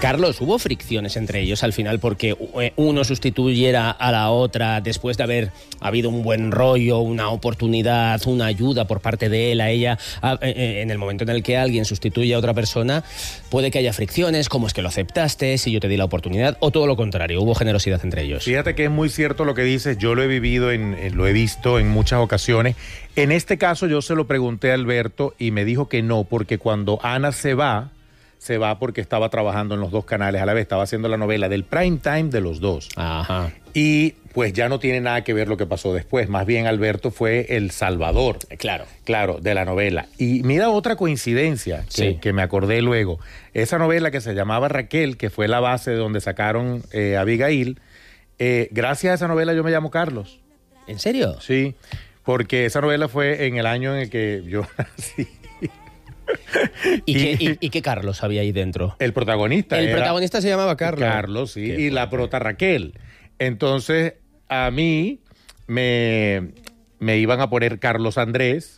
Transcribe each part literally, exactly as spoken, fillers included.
Carlos, ¿hubo fricciones entre ellos al final porque uno sustituyera a la otra después de haber habido un buen rollo, una oportunidad, una ayuda por parte de él a ella? En el momento en el que alguien sustituye a otra persona, puede que haya fricciones, ¿cómo es que lo aceptaste? Si yo te di la oportunidad, o todo lo contrario, hubo generosidad entre ellos. Fíjate que es muy cierto lo que dices, yo lo he vivido, en, en, lo he visto en muchas ocasiones. En este caso yo se lo pregunté a Alberto y me dijo que no, porque cuando Ana se va, se va porque estaba trabajando en los dos canales a la vez, estaba haciendo la novela del prime time de los dos. Ajá. Y pues ya no tiene nada que ver lo que pasó después, más bien Alberto fue el salvador. Claro. Claro, de la novela. Y mira otra coincidencia que, sí. que me acordé luego. Esa novela que se llamaba Raquel, que fue la base de donde sacaron eh, Abigail, eh, gracias a esa novela yo me llamo Carlos. ¿En serio? Sí, porque esa novela fue en el año en el que yo nací. ¿Y, y, qué, y, ¿Y qué Carlos había ahí dentro? El protagonista. El era, protagonista se llamaba Carlos. Carlos, sí, Qué y la prota Raquel. Entonces, a mí me, me iban a poner Carlos Andrés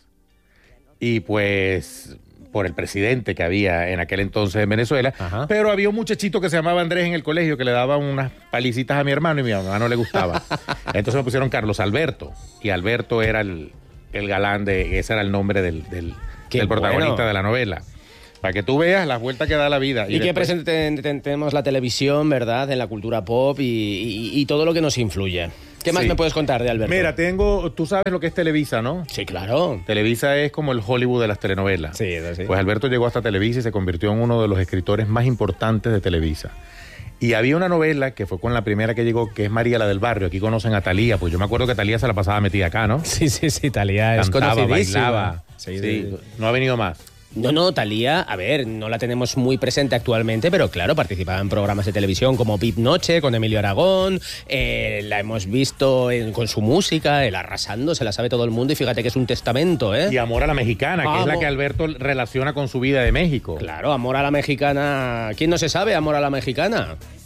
y pues por el presidente que había en aquel entonces en Venezuela. Ajá. Pero había un muchachito que se llamaba Andrés en el colegio que le daba unas palicitas a mi hermano y a mi mamá no le gustaba. Entonces me pusieron Carlos Alberto y Alberto era el, el galán de, ese era el nombre del, del, del protagonista bueno. de la novela. Para que tú veas las vueltas que da la vida. Y, y después... que presente tenemos la televisión, ¿verdad? En la cultura pop y, y, y todo lo que nos influye. ¿Qué más sí. me puedes contar de Alberto? Mira, tengo... Tú sabes lo que es Televisa, ¿no? Sí, claro. Televisa es como el Hollywood de las telenovelas. Sí, sí. Pues Alberto llegó hasta Televisa y se convirtió en uno de los escritores más importantes de Televisa. Y había una novela que fue con la primera que llegó, que es María la del Barrio. Aquí conocen a Thalía, pues yo me acuerdo que Thalía se la pasaba metida acá, ¿no? Sí, sí, sí, Thalía es Cantaba, conocidísima. bailaba. Sí, sí, sí. No ha venido más. No, no, Thalía, a ver, no la tenemos muy presente actualmente, pero claro, participaba en programas de televisión como V I P Noche, con Emilio Aragón, eh, la hemos visto en, con su música, el Arrasando, se la sabe todo el mundo y fíjate que es un testamento, ¿eh? Y Amor a la Mexicana, que Vamos. es la que Alberto relaciona con su vida de México. Claro, Amor a la Mexicana, ¿quién no se sabe Amor a la Mexicana?